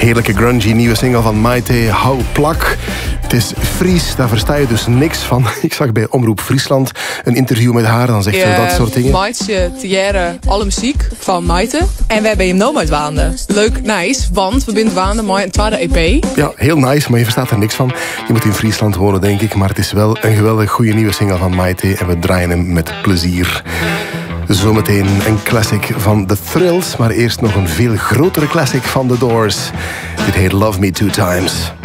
Heerlijke grungy nieuwe single van Maite, Hou Plak. Het is Fries, daar versta je dus niks van. Ik zag bij Omroep Friesland een interview met haar, dan zegt ze dat soort dingen. Maite, Thierry, alle muziek van Maite. En wij hebben hem nooit uit Waanden. Leuk, nice, want we binden Waanden met een tweede EP. Ja, heel nice, maar je verstaat er niks van. Je moet in Friesland wonen, denk ik. Maar het is wel een geweldig goede nieuwe single van Maite. En we draaien hem met plezier. Zometeen een classic van The Thrills. Maar eerst nog een veel grotere classic van The Doors. Dit heet Love Me Two Times.